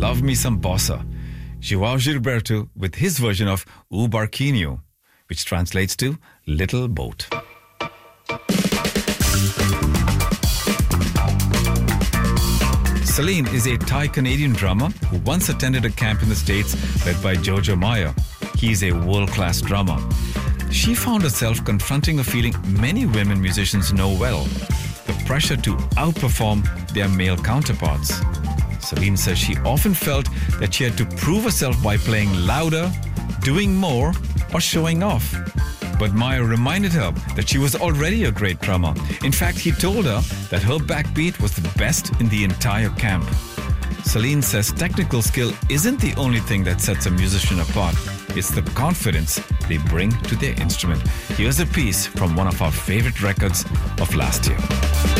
love me some bossa. João Gilberto with his version of O Barquinho, which translates to Little Boat. Celine is a Thai-Canadian drummer who once attended a camp in the States led by Jojo Meyer. He is a world-class drummer. She found herself confronting a feeling many women musicians know well: the pressure to outperform their male counterparts. Celine says she often felt that she had to prove herself by playing louder, doing more, or showing off. But Meyer reminded her that she was already a great drummer. In fact, he told her that her backbeat was the best in the entire camp. Celine says technical skill isn't the only thing that sets a musician apart. It's the confidence they bring to their instrument. Here's a piece from one of our favorite records of last year.